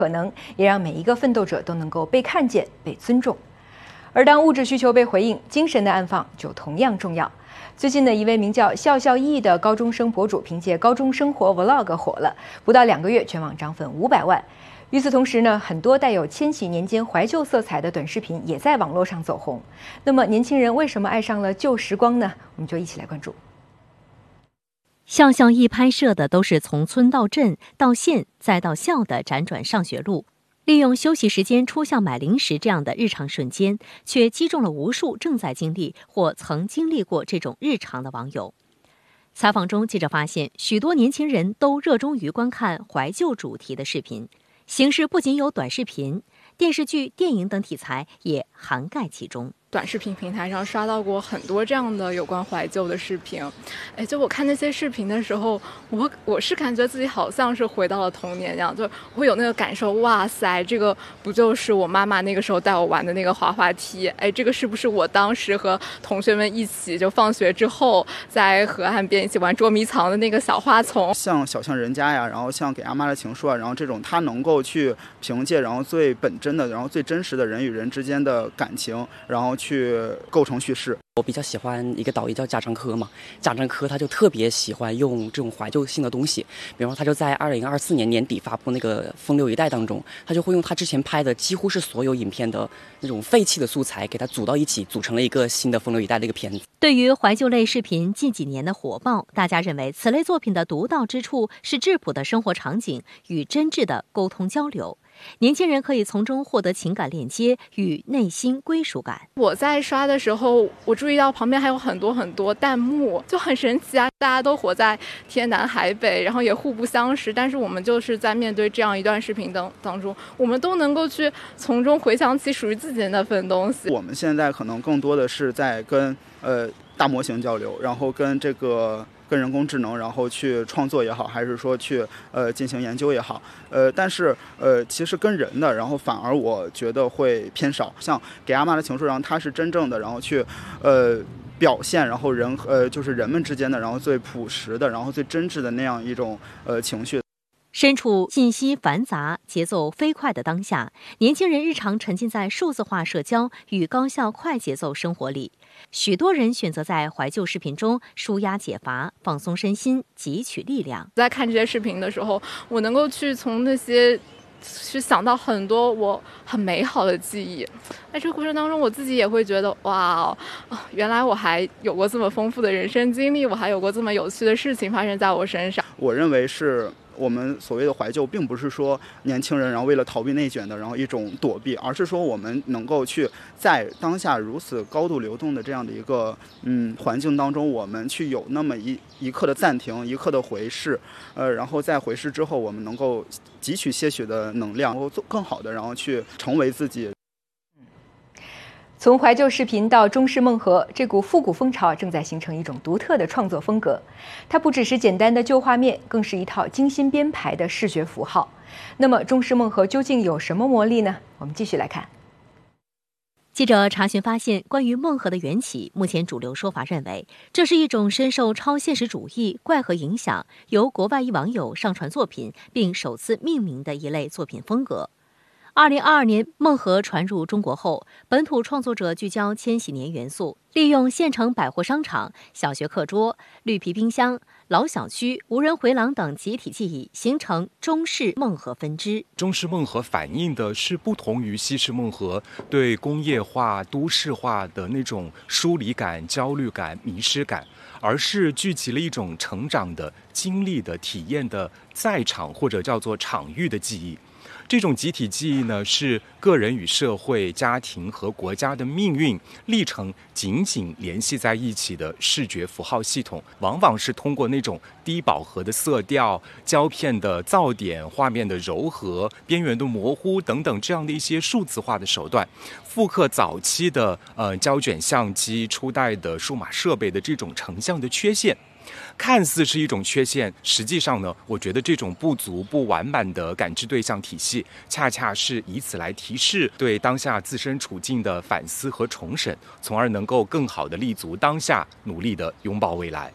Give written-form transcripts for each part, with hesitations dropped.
可能，也让每一个奋斗者都能够被看见、被尊重。而当物质需求被回应，精神的安放就同样重要。最近的一位名叫笑笑易的高中生博主，凭借高中生活 Vlog 火了，不到2个月，全网涨粉500万。与此同时呢，很多带有千禧年间怀旧色彩的短视频也在网络上走红。那么，年轻人为什么爱上了旧时光呢？我们就一起来关注。 笑笑易拍摄的都是从村到镇到县再到校的辗转上学路，利用休息时间出校买零食这样的日常瞬间，却击中了无数正在经历或曾经历过这种日常的网友。采访中，记者发现许多年轻人都热衷于观看怀旧主题的视频，形式不仅有短视频、电视剧、电影等题材也涵盖其中。 短视频平台上刷到过很多这样的有关怀旧的视频，就我看那些视频的时候，我是感觉自己好像是回到了童年一样，就会有那个感受，哇塞，这个不就是我妈妈那个时候带我玩的那个滑滑梯？这个是不是我当时和同学们一起就放学之后在河岸边一起玩捉迷藏的那个小花丛？ 像小巷人家呀，然后像给阿妈的情书啊，然后这种它能够去凭借然后最本真的，然后最真实的人与人之间的感情，然后去构成叙事。 我比较喜欢一个导演叫贾樟柯嘛，贾樟柯他就特别喜欢用这种怀旧性的东西，比方说他就在2024年年底发布那个《风流一代》当中，他就会用他之前拍的几乎是所有影片的那种废弃的素材，给它组到一起，组成了一个新的《风流一代》的一个片子。 对于怀旧类视频近几年的火爆，大家认为此类作品的独到之处是质朴的生活场景与真挚的沟通交流。年轻人可以从中获得情感链接与内心归属感。 我在刷的时候，我注意到旁边还有很多弹幕，就很神奇啊！大家都活在天南海北，然后也互不相识，但是我们就是在面对这样一段视频当中，我们都能够去从中回想起属于自己的那份东西。 我们现在可能更多的是在跟大模型交流，然后跟人工智能，然后去创作也好，还是说去进行研究也好，但是其实跟人的，然后反而我觉得会偏少。像给阿妈的情书，然后它是真正的，然后去表现，然后就是人们之间的，然后最朴实的，然后最真挚的那样一种情绪。 身处信息繁杂、节奏飞快的当下，年轻人日常沉浸在数字化社交与高效快节奏生活里。许多人选择在怀旧视频中抒压解乏、放松身心、汲取力量。 在看这些视频的时候，我能够去从那些去想到很多我很美好的记忆。在这个过程当中，我自己也会觉得，哇，原来我还有过这么丰富的人生经历，我还有过这么有趣的事情发生在我身上。 我认为是我们所谓的怀旧，并不是说年轻人然后为了逃避内卷的然后一种躲避，而是说我们能够去在当下如此高度流动的这样的一个环境当中，我们去有那么一刻的暂停，一刻的回视，然后在回视之后，我们能够汲取些许的能量，然后做更好的，然后去成为自己。 从怀旧视频到中式梦河，这股复古风潮正在形成一种独特的创作风格。它不只是简单的旧画面，更是一套精心编排的视觉符号。那么，中式梦河究竟有什么魔力呢？我们继续来看。 记者查询发现，关于梦河的缘起，目前主流说法认为，这是一种深受超现实主义怪核影响，由国外一网友上传作品并首次命名的一类作品风格。2022年，梦河传入中国后，本土创作者聚焦千禧年元素，利用县城百货商场、小学课桌、绿皮冰箱、老小区、无人回廊等集体记忆，形成中式梦河分支。 中式梦河反映的是不同于西式梦河对工业化、都市化的那种疏离感、焦虑感、迷失感，而是聚集了一种成长的、经历的、体验的在场或者叫做场域的记忆。这种集体记忆呢，是个人与社会、家庭和国家的命运历程紧紧联系在一起的视觉符号系统，往往是通过那种低饱和的色调、胶片的噪点、画面的柔和、边缘的模糊等等这样的一些数字化的手段，复刻早期的胶卷相机、初代的数码设备的这种成像的缺陷。看似是一种缺陷，实际上呢，我觉得这种不足不完满的感知对象体系，恰恰是以此来提示对当下自身处境的反思和重审，从而能够更好地立足当下，努力地拥抱未来。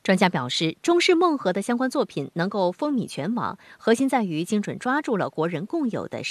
专家表示，中式梦河的相关作品能够风靡全网，核心在于精准抓住了国人共有的